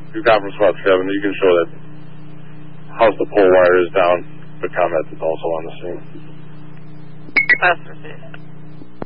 you got from SWAT 7, you can show that house the pole wire is down, but ComEd is also on the scene. Class received.